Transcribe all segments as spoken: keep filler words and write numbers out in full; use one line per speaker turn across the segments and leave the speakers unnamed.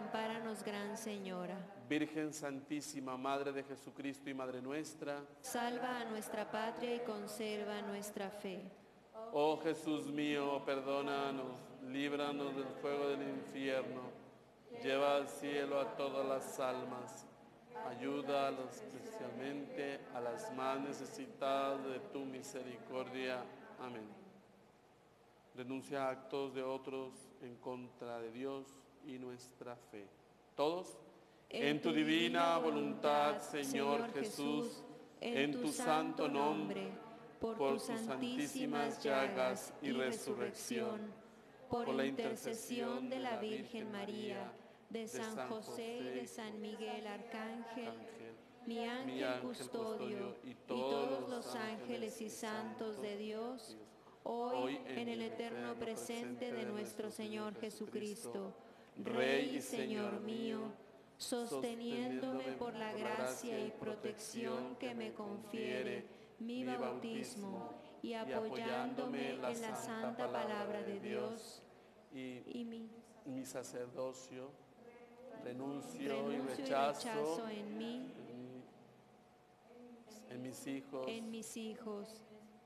ampáranos, Gran Señora.
Virgen Santísima, Madre de Jesucristo y Madre nuestra,
Salva a nuestra patria y conserva nuestra fe.
oh Jesús mío, perdónanos, líbranos del fuego del infierno, lleva al cielo a todas las almas, ayuda especialmente a las más necesitadas de tu misericordia. Amén. Renuncia a actos de otros en contra de Dios y nuestra fe. Todos, en tu divina voluntad, Señor Jesús, en tu santo nombre, por tus santísimas llagas y resurrección, por la intercesión de la Virgen María, de San José y de San Miguel Arcángel, mi ángel custodio y todos los ángeles y santos de Dios, hoy en el eterno presente de nuestro Señor Jesucristo, Rey y Señor mío, sosteniéndome por la gracia y protección que me confiere mi bautismo y apoyándome en la santa palabra de Dios y mi, mi sacerdocio, renuncio,
renuncio
y rechazo,
y rechazo en mí,
en, mi, en mis hijos,
en mis hijos,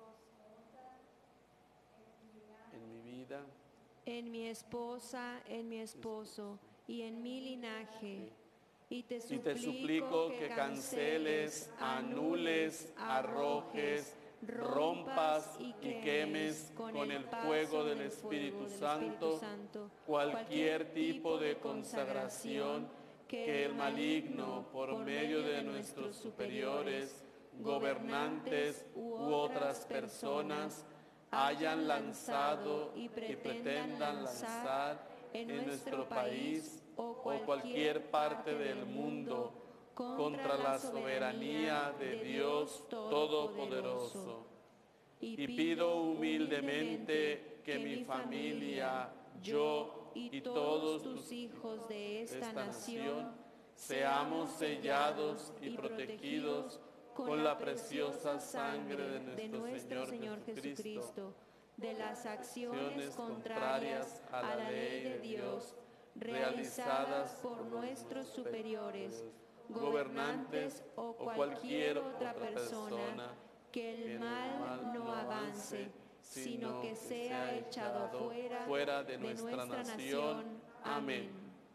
en mi vida,
en mi esposa, en mi esposo y en mi linaje. Y te suplico,
y te suplico que canceles, anules, arrojes, rompas y quemes con el fuego del Espíritu Santo cualquier tipo de consagración que el maligno, por medio de nuestros superiores, gobernantes u otras personas, hayan lanzado y pretendan lanzar en nuestro país o cualquier parte del mundo contra la soberanía de Dios Todopoderoso. Y pido humildemente que mi familia, yo y todos tus hijos de esta nación seamos sellados y protegidos con la preciosa sangre de nuestro Señor Jesucristo,
de las acciones contrarias a la ley de Dios realizadas por nuestros superiores, gobernantes o cualquier otra persona, que el mal no avance, sino que sea echado fuera,
fuera de nuestra nación. Amén.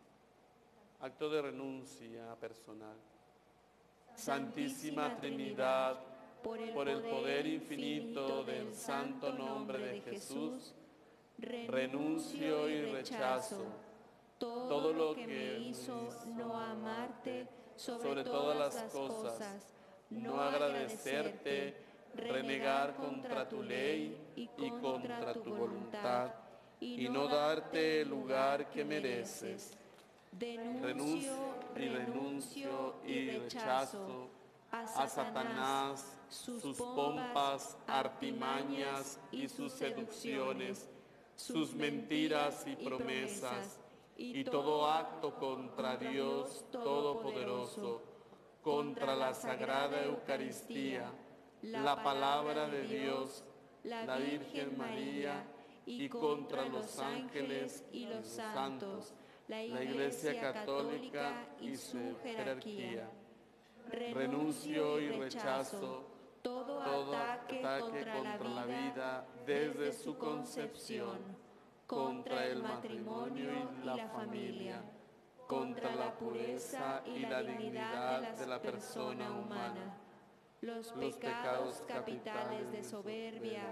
Acto de renuncia personal. Santísima Trinidad, por el poder infinito del santo nombre de Jesús, renuncio y rechazo todo lo que me hizo no amarte sobre todas las cosas, no agradecerte, renegar contra tu ley y contra tu voluntad, y no darte el lugar que mereces. Renuncio y renuncio y rechazo a Satanás, sus pompas, artimañas y sus seducciones, sus mentiras y promesas, y todo acto contra Dios Todopoderoso, contra la Sagrada Eucaristía, la Palabra de Dios, la Virgen María, y contra los ángeles y los santos, la Iglesia Católica y su jerarquía. Renuncio y rechazo todo ataque contra la vida desde su concepción, contra el matrimonio y la familia, contra la pureza y la dignidad de la persona humana, los pecados capitales de soberbia,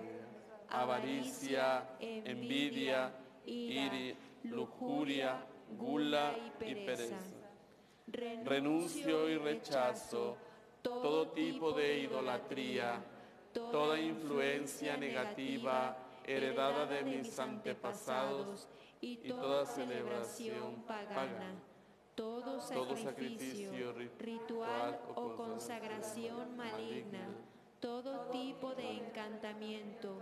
avaricia, envidia, ira, lujuria, gula y pereza. Renuncio y rechazo todo tipo de idolatría, toda influencia negativa heredada de mis antepasados y toda celebración pagana, todo sacrificio, ritual o consagración maligna, todo tipo de encantamiento,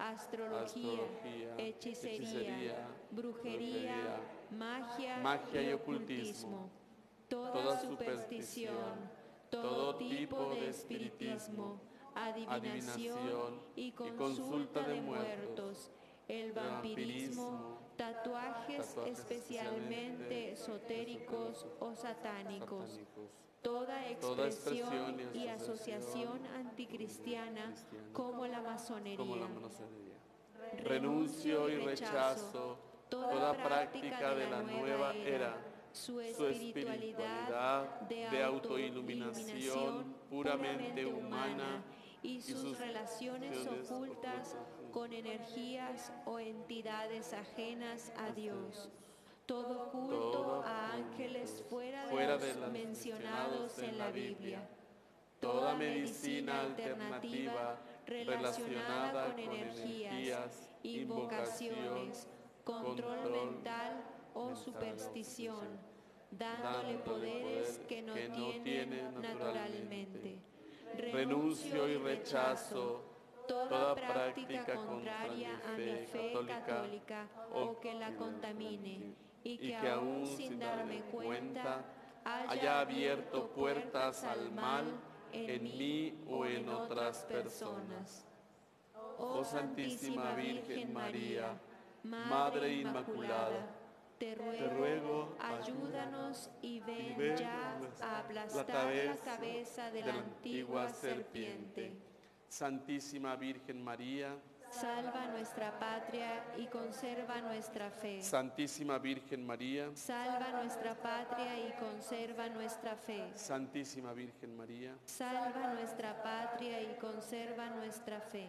astrología, hechicería, brujería, magia, magia y ocultismo, toda superstición, todo tipo de espiritismo, adivinación y consulta de muertos, el vampirismo
tatuajes,
tatuajes
especialmente
especialmente
esotéricos o satánicos,
satánicos,
toda
toda
expresión
expresión
y
y
asociación
asociación
anticristiana
cristiana,
como la
como
masonería.
la masonería.
Renuncio y rechazo toda práctica de la nueva era, su espiritualidad de autoiluminación puramente humana y sus relaciones ocultas con energías o entidades ajenas a Dios. Todo culto a ángeles fuera de los mencionados en la Biblia. Toda medicina alternativa relacionada con energías, invocaciones, control mental o superstición, dándole poderes que no tiene naturalmente. Renuncio y rechazo toda práctica contraria a mi fe católica o que la contamine, y que aún sin darme cuenta haya abierto puertas al mal en mí o en otras personas. Oh Santísima Virgen María, Madre Inmaculada, te ruego, ayúdanos y ven ya a aplastar la cabeza de la antigua serpiente.
Santísima Virgen María,
salva nuestra patria y conserva nuestra fe.
Santísima Virgen María,
salva nuestra patria y conserva nuestra fe.
Santísima Virgen María,
salva nuestra patria y conserva nuestra fe.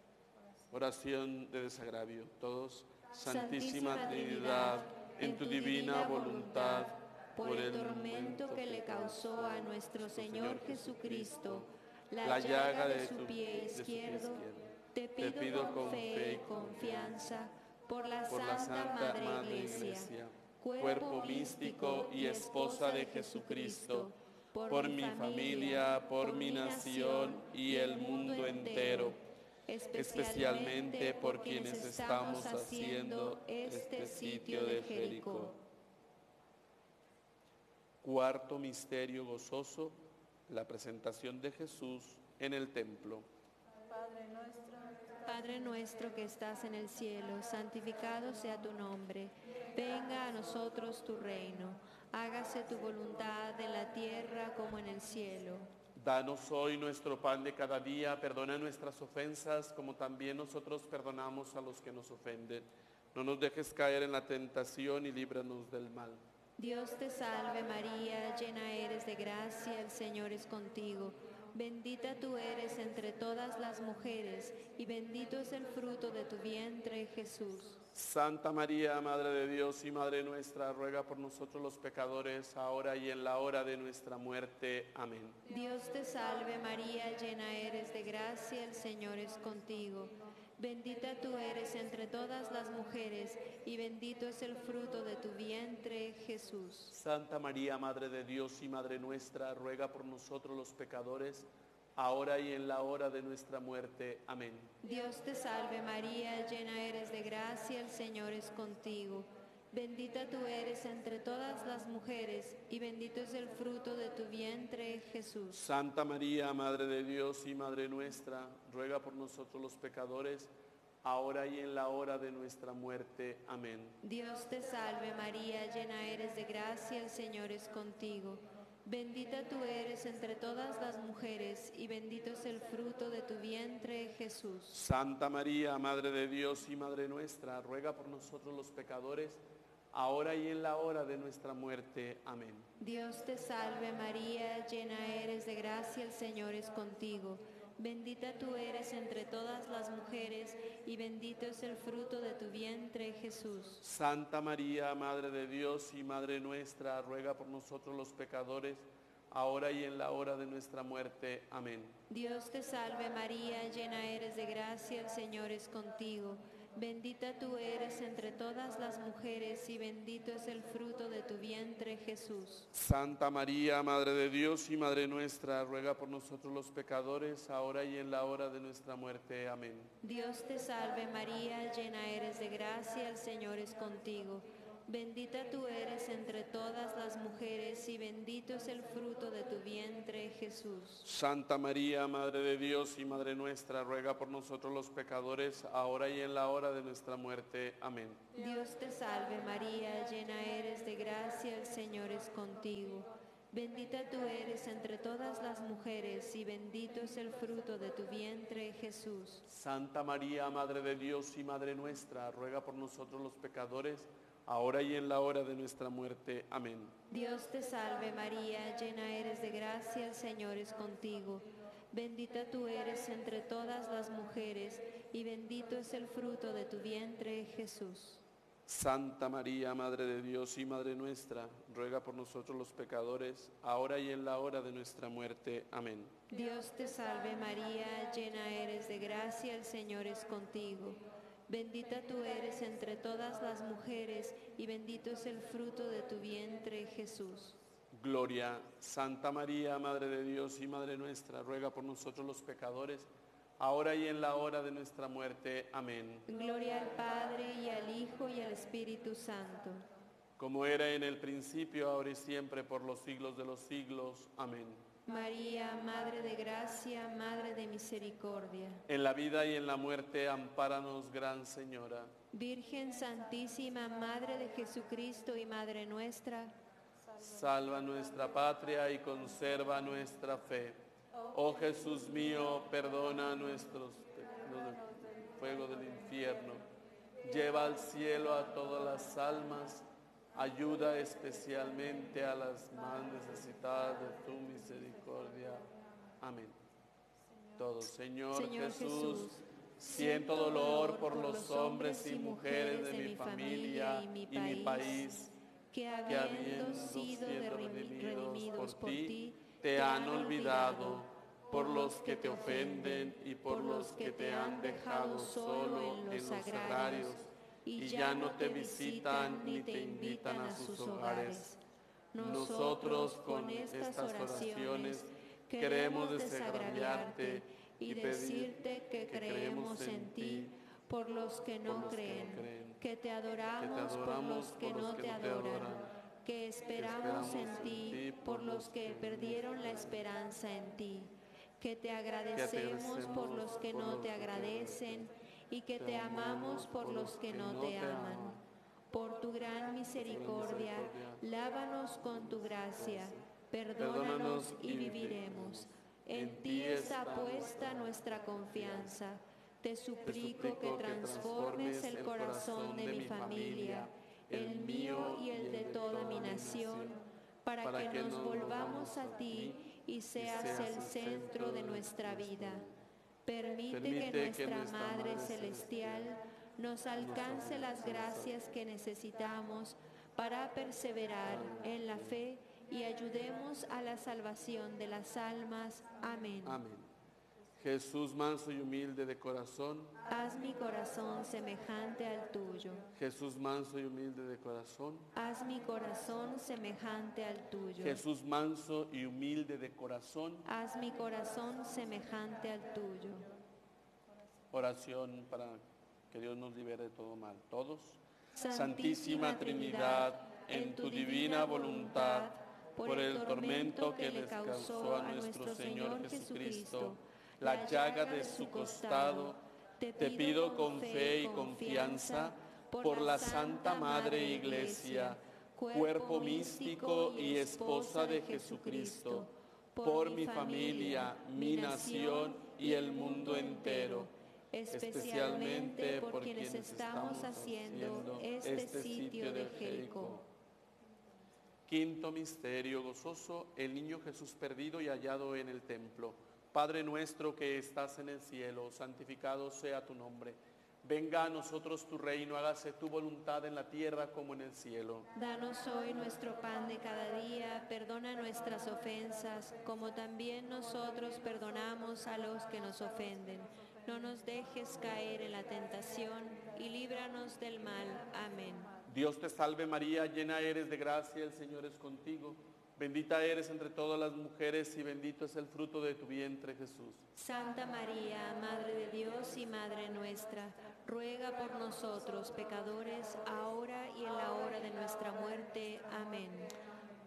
Oración de desagravio. Todos. Santísima Trinidad, en tu divina voluntad,
por el tormento que le causó a nuestro Señor Jesucristo, la llaga de su pie izquierdo, te pido con fe y confianza, por la Santa Madre Iglesia, cuerpo místico y esposa de Jesucristo, por mi familia, por mi nación y el mundo entero, especialmente por quienes estamos haciendo este sitio de Jericó.
Cuarto misterio gozoso, la presentación de Jesús en el templo.
Padre nuestro, Padre nuestro que estás en el cielo, santificado sea tu nombre. Venga a nosotros tu reino. Hágase tu voluntad en la tierra como en el cielo.
Danos hoy nuestro pan de cada día, perdona nuestras ofensas como también nosotros perdonamos a los que nos ofenden. No nos dejes caer en la tentación y líbranos del mal.
Dios te salve María, llena eres de gracia, el Señor es contigo. Bendita tú eres entre todas las mujeres y bendito es el fruto de tu vientre, Jesús.
Santa María, Madre de Dios y Madre nuestra, ruega por nosotros los pecadores, ahora y en la hora de nuestra muerte. Amén.
Dios te salve María, llena eres de gracia, el Señor es contigo. Bendita tú eres entre todas las mujeres y bendito es el fruto de tu vientre, Jesús.
Santa María, Madre de Dios y Madre nuestra, ruega por nosotros los pecadores, ahora y en la hora de nuestra muerte. Amén.
Dios te salve María, llena eres de gracia, el Señor es contigo. Bendita tú eres entre todas las mujeres y bendito es el fruto de tu vientre, Jesús.
Santa María, Madre de Dios y Madre nuestra, ruega por nosotros los pecadores, ahora y en la hora de nuestra muerte. Amén.
Dios te salve María, llena eres de gracia, el Señor es contigo. Bendita tú eres entre todas las mujeres y bendito es el fruto de tu vientre, Jesús.
Santa María, Madre de Dios y Madre nuestra, ruega por nosotros los pecadores, ahora y en la hora de nuestra muerte. Amén.
Dios te salve María, llena eres de gracia, el Señor es contigo. Bendita tú eres entre todas las mujeres y bendito es el fruto de tu vientre, Jesús.
Santa María, Madre de Dios y Madre nuestra, ruega por nosotros los pecadores, ahora y en la hora de nuestra muerte. Amén.
Dios te salve María, llena eres de gracia, el Señor es contigo. Bendita tú eres entre todas las mujeres y bendito es el fruto de tu vientre, Jesús.
Santa María, Madre de Dios y Madre nuestra, ruega por nosotros los pecadores, ahora y en la hora de nuestra muerte. Amén.
Dios te salve María, llena eres de gracia, el Señor es contigo. Bendita tú eres entre todas las mujeres y bendito es el fruto de tu vientre, Jesús.
Santa María, Madre de Dios y Madre nuestra, ruega por nosotros los pecadores, ahora y en la hora de nuestra muerte. Amén.
Dios te salve María, llena eres de gracia, el Señor es contigo. Bendita tú eres entre todas las mujeres y bendito es el fruto de tu vientre, Jesús.
Santa María, Madre de Dios y Madre nuestra, ruega por nosotros los pecadores, ahora y en la hora de nuestra muerte. Amén.
Dios te salve María, llena eres de gracia, el Señor es contigo. Bendita tú eres entre todas las mujeres y bendito es el fruto de tu vientre, Jesús.
Santa María, Madre de Dios y Madre nuestra, ruega por nosotros los pecadores, ahora y en la hora de nuestra muerte. Amén.
Dios te salve María, llena eres de gracia, el Señor es contigo. Bendita tú eres entre todas las mujeres y bendito es el fruto de tu vientre, Jesús.
Gloria, Santa María, Madre de Dios y Madre nuestra, ruega por nosotros los pecadores, ahora y en la hora de nuestra muerte. Amén.
Gloria al Padre, y al Hijo, y al Espíritu Santo.
Como era en el principio, ahora y siempre, por los siglos de los siglos. Amén.
María, Madre de Gracia, Madre de Misericordia.
En la vida y en la muerte, ampáranos, Gran Señora.
Virgen Santísima, Madre de Jesucristo y Madre nuestra,
Salva nuestra patria y conserva nuestra fe. Oh Jesús mío, perdona nuestros pecados del fuego del infierno. Lleva al cielo a todas las almas. Ayuda especialmente a las más necesitadas de tu misericordia. Amén. Todos, Señor,
Señor
Jesús,
Jesús,
siento dolor por los hombres y mujeres de mi familia y mi país,
que
que
habiendo sido redimidos por ti,
te han olvidado, por los que te ofenden y por los que te han dejado solo en los sagrarios, y ya no te visitan ni te invitan a sus hogares. Nosotros con estas oraciones queremos desagraviarte y decirte que creemos en ti por los que no creen, que te adoramos por los que no te adoran, que esperamos en ti por los que perdieron la esperanza en ti, que te agradecemos por los que no te agradecen y que te amamos por los que no te aman. Por tu gran misericordia, lávanos con tu gracia, perdónanos y viviremos. En ti está puesta nuestra confianza. Te suplico que transformes el corazón de mi familia, el mío y el de toda mi nación, para que nos volvamos a ti y seas el centro de nuestra vida. Permite que nuestra Madre Celestial nos alcance las gracias que necesitamos para perseverar en la fe y ayudemos a la salvación de las almas. Amén. Amén. Jesús manso y humilde de corazón,
haz mi corazón semejante al tuyo.
Jesús manso y humilde de corazón,
haz mi corazón semejante al tuyo.
Jesús manso y humilde de corazón,
haz mi corazón semejante al tuyo.
Oración para que Dios nos libere de todo mal. Todos.
Santísima,
Santísima Trinidad, en tu divina voluntad, por el tormento que les causó a nuestro Señor Jesucristo, la llaga de su costado, te pido con fe y confianza por la Santa Madre Iglesia, cuerpo místico y esposa de Jesucristo, por mi familia, mi nación y el mundo entero, especialmente por quienes estamos haciendo este sitio de Jericó. Quinto misterio gozoso, el niño Jesús perdido y hallado en el templo. Padre nuestro que estás en el cielo, santificado sea tu nombre. Venga a nosotros tu reino, hágase tu voluntad en la tierra como en el cielo.
Danos hoy nuestro pan de cada día, perdona nuestras ofensas, como también nosotros perdonamos a los que nos ofenden. No nos dejes caer en la tentación y líbranos del mal. Amén.
Dios te salve María, llena eres de gracia, el Señor es contigo. Bendita eres entre todas las mujeres y bendito es el fruto de tu vientre, Jesús.
Santa María, Madre de Dios y Madre nuestra, ruega por nosotros pecadores, ahora y en la hora de nuestra muerte. Amén.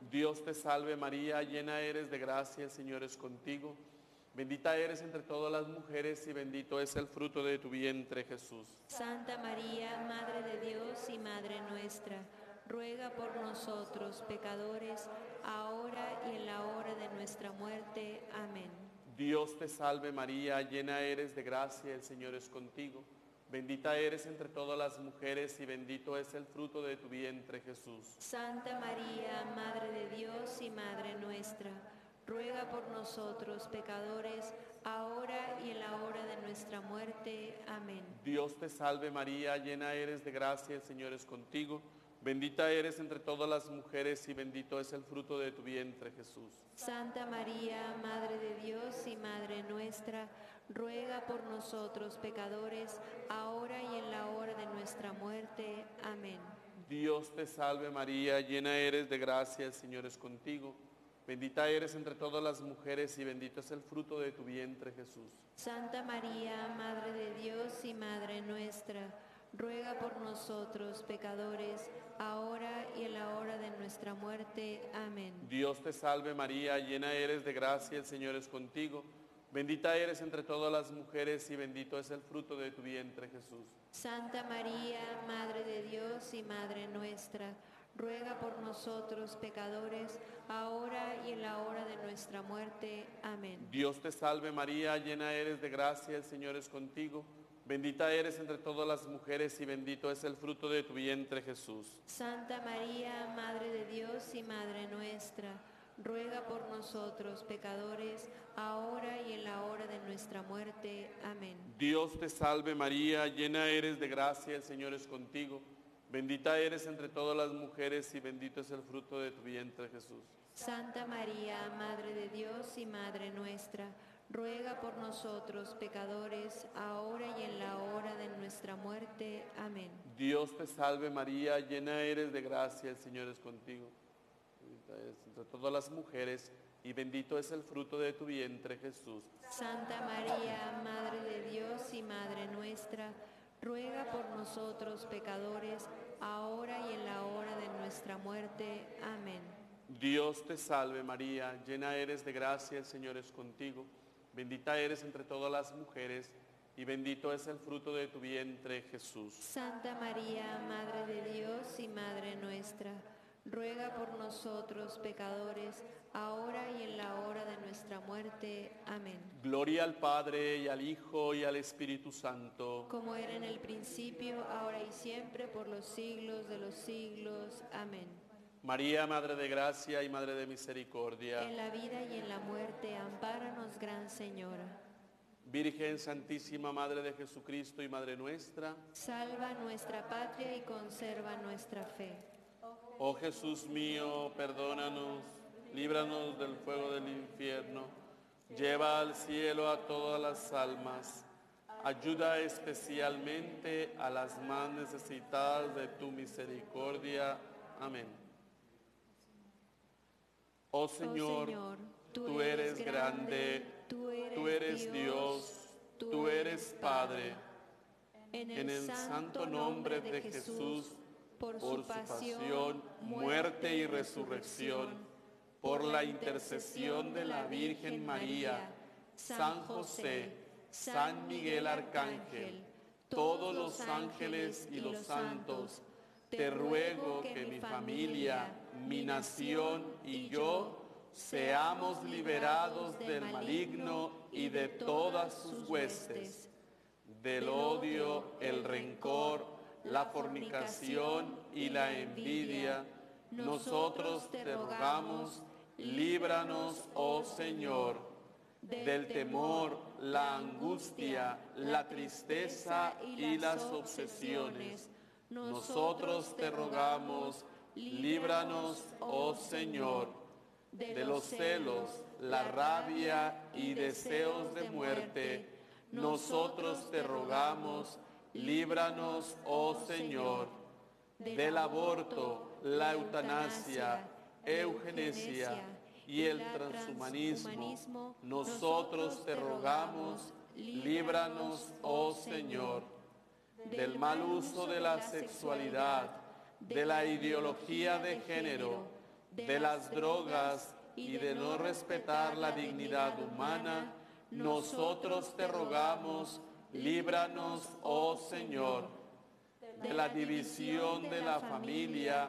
Dios te salve María, llena eres de gracia, el Señor es contigo. Bendita eres entre todas las mujeres y bendito es el fruto de tu vientre, Jesús.
Santa María, Madre de Dios y Madre nuestra, ruega por nosotros pecadores, ahora y en la hora de nuestra muerte. Amén.
Dios te salve María, llena eres de gracia, el Señor es contigo. Bendita eres entre todas las mujeres y bendito es el fruto de tu vientre, Jesús.
Santa María, Madre de Dios y Madre nuestra, ruega por nosotros pecadores, ahora y en la hora de nuestra muerte. Amén.
Dios te salve María, llena eres de gracia, el Señor es contigo. Bendita eres entre todas las mujeres y bendito es el fruto de tu vientre, Jesús.
Santa María, Madre de Dios y Madre nuestra, ruega por nosotros pecadores, ahora y en la hora de nuestra muerte. Amén.
Dios te salve María, llena eres de gracia, el Señor es contigo. Bendita eres entre todas las mujeres y bendito es el fruto de tu vientre, Jesús.
Santa María, Madre de Dios y Madre nuestra, ruega por nosotros pecadores, ahora y en la hora de nuestra muerte. Amén.
Dios te salve María, llena eres de gracia, el Señor es contigo. Bendita eres entre todas las mujeres y bendito es el fruto de tu vientre, Jesús.
Santa María, Madre de Dios y Madre nuestra, ruega por nosotros pecadores, ahora y en la hora de nuestra muerte. Amén.
Dios te salve María, llena eres de gracia, el Señor es contigo. Bendita eres entre todas las mujeres y bendito es el fruto de tu vientre, Jesús.
Santa María, Madre de Dios y Madre nuestra, ruega por nosotros pecadores, ahora y en la hora de nuestra muerte. Amén.
Dios te salve María, llena eres de gracia, el Señor es contigo. Bendita eres entre todas las mujeres y bendito es el fruto de tu vientre, Jesús.
Santa María, Madre de Dios y Madre nuestra, ruega por nosotros pecadores, ahora y en la hora de nuestra muerte. Amén.
Dios te salve María, llena eres de gracia, el Señor es contigo. Bendita eres entre todas las mujeres y bendito es el fruto de tu vientre, Jesús.
Santa María, Madre de Dios y Madre nuestra, ruega por nosotros pecadores, ahora y en la hora de nuestra muerte. Amén.
Dios te salve María, llena eres de gracia, el Señor es contigo. Bendita eres entre todas las mujeres y bendito es el fruto de tu vientre, Jesús.
Santa María, Madre de Dios y Madre nuestra, ruega por nosotros pecadores, ahora y en la hora de nuestra muerte. Amén.
Gloria al Padre y al Hijo y al Espíritu Santo.
Como era en el principio, ahora y siempre, por los siglos de los siglos. Amén.
María, Madre de Gracia y Madre de Misericordia.
En la vida y en la muerte, ampáranos, Gran Señora.
Virgen Santísima, Madre de Jesucristo y Madre nuestra.
Salva nuestra patria y conserva nuestra fe.
Oh Jesús mío, perdónanos, líbranos del fuego del infierno, lleva al cielo a todas las almas, ayuda especialmente a las más necesitadas de tu misericordia. Amén. Oh Señor,
oh Señor tú,
tú eres grande, tú eres, tú eres Dios, Dios, tú eres Padre. En el, en el santo nombre de Jesús, por su pasión, muerte y resurrección, por la intercesión de la Virgen María, San José, San Miguel Arcángel, todos los ángeles y los santos, te ruego que mi familia, mi nación y yo seamos liberados del maligno y de todas sus huestes, del odio, el rencor, la fornicación y la envidia. Nosotros te rogamos, líbranos, oh Señor, del temor, la angustia, la tristeza y las obsesiones. Nosotros te rogamos, líbranos, oh Señor, de los celos, la rabia y deseos de muerte. Nosotros te rogamos, líbranos, oh Señor, del aborto, la eutanasia, eugenesia y el transhumanismo. Nosotros te rogamos, líbranos, oh Señor, del mal uso de la sexualidad, de la ideología de género, de las drogas y de no respetar la dignidad humana, nosotros te rogamos, líbranos, oh Señor, de la división de la familia